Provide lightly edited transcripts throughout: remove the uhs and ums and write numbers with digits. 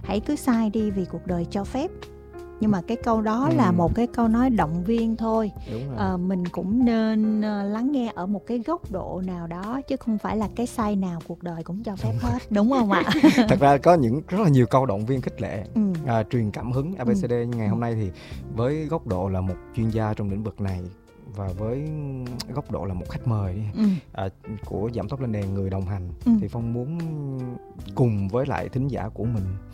hãy cứ sai đi vì cuộc đời cho phép. Nhưng mà cái câu đó là một cái câu nói động viên thôi. Mình cũng nên lắng nghe ở một cái góc độ nào đó, chứ không phải là cái sai nào cuộc đời cũng cho phép hết. Đúng không ạ? Thật ra có rất là nhiều câu động viên khích lệ, truyền cảm hứng ABCD. Ngày hôm nay thì với góc độ là một chuyên gia trong lĩnh vực này, và với góc độ là một khách mời của Giảm Tốc Lên Đèn, người đồng hành, thì Phong muốn cùng với lại thính giả của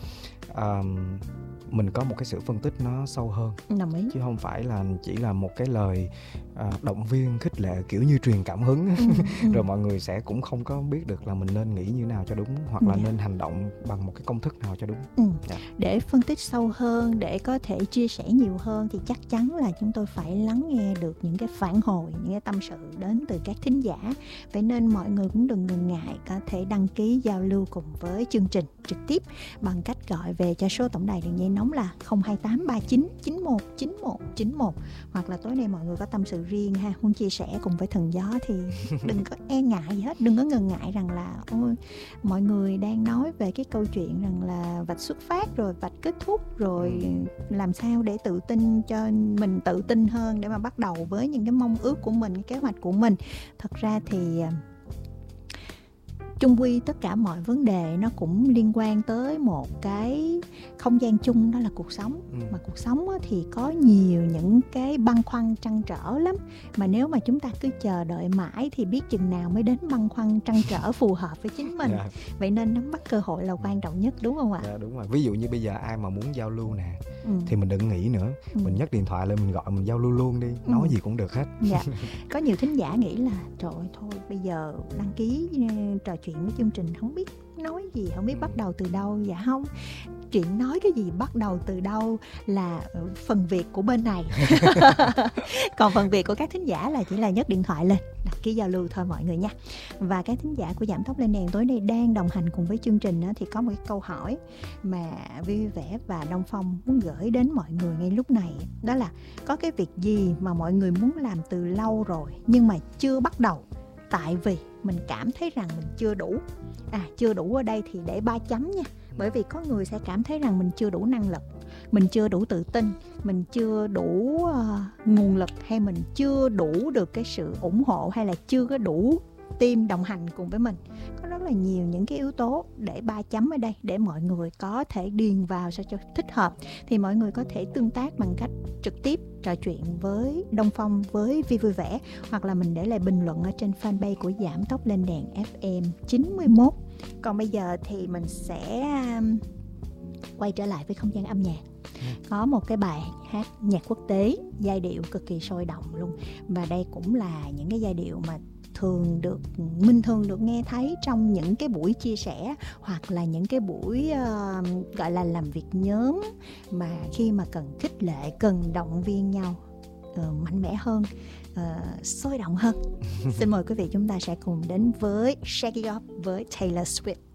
mình có một cái sự phân tích nó sâu hơn. Đồng ý. Chứ không phải là chỉ là một cái lời động viên khích lệ kiểu như truyền cảm hứng rồi mọi người sẽ cũng không có biết được là mình nên nghĩ như nào cho đúng, hoặc là nên hành động bằng một cái công thức nào cho đúng. Để phân tích sâu hơn, để có thể chia sẻ nhiều hơn thì chắc chắn là chúng tôi phải lắng nghe được những cái phản hồi, những cái tâm sự đến từ các thính giả. Vậy nên mọi người cũng đừng ngần ngại có thể đăng ký giao lưu cùng với chương trình trực tiếp bằng cách gọi về cho số tổng đài đường dây nóng là 02839 91 91 91. Hoặc là tối nay mọi người có tâm sự riêng ha, muốn chia sẻ cùng với Thần Gió thì đừng có e ngại gì hết, đừng có ngần ngại rằng là ôi, mọi người đang nói về cái câu chuyện rằng là vạch xuất phát rồi vạch kết thúc, rồi làm sao để tự tin, cho mình tự tin hơn để mà bắt đầu với những cái mong ước của mình, cái kế hoạch của mình. Thật ra thì chung quy tất cả mọi vấn đề nó cũng liên quan tới một cái không gian chung, đó là cuộc sống. Mà cuộc sống thì có nhiều những cái băn khoăn trăn trở lắm, mà nếu mà chúng ta cứ chờ đợi mãi thì biết chừng nào mới đến băn khoăn trăn trở phù hợp với chính mình. Vậy nên nắm bắt cơ hội là quan trọng nhất, đúng không ạ? Đúng rồi. Ví dụ như bây giờ ai mà muốn giao lưu nè, thì mình đừng nghĩ nữa, mình nhấc điện thoại lên, mình gọi, mình giao lưu luôn đi, nói gì cũng được hết. Có nhiều thính giả nghĩ là trời ơi, thôi bây giờ đăng ký trò chuyện với chương trình không biết nói gì, không biết bắt đầu từ đâu. Dạ không, chuyện nói cái gì, bắt đầu từ đâu là phần việc của bên này. Còn phần việc của các thính giả là chỉ là nhấc điện thoại lên, đăng ký giao lưu thôi mọi người nha. Và các thính giả của Giảm Tốc Lên Đèn tối nay đang đồng hành cùng với chương trình thì có một cái câu hỏi mà Vui Vẻ và Đông Phong muốn gửi đến mọi người ngay lúc này. Đó là có cái việc gì mà mọi người muốn làm từ lâu rồi nhưng mà chưa bắt đầu, tại vì mình cảm thấy rằng mình chưa đủ. Chưa đủ ở đây thì để 3 chấm nha. Bởi vì có người sẽ cảm thấy rằng mình chưa đủ năng lực, mình chưa đủ tự tin, mình chưa đủ nguồn lực, hay mình chưa đủ được cái sự ủng hộ, hay là chưa có đủ team đồng hành cùng với mình. Có rất là nhiều những cái yếu tố để 3 chấm ở đây, để mọi người có thể điền vào sao cho thích hợp. Thì mọi người có thể tương tác bằng cách trực tiếp trò chuyện với Đông Phong, với Vi Vui Vẻ, hoặc là mình để lại bình luận ở trên fanpage của Giảm Tốc Lên Đèn FM 91. Còn bây giờ thì mình sẽ quay trở lại với không gian âm nhạc. Có một cái bài hát nhạc quốc tế, giai điệu cực kỳ sôi động luôn. Và đây cũng là những cái giai điệu mà mình thường được nghe thấy trong những cái buổi chia sẻ, hoặc là những cái buổi gọi là làm việc nhóm, mà khi mà cần khích lệ, cần động viên nhau mạnh mẽ hơn, sôi động hơn. Xin mời quý vị chúng ta sẽ cùng đến với Shake It Off với Taylor Swift.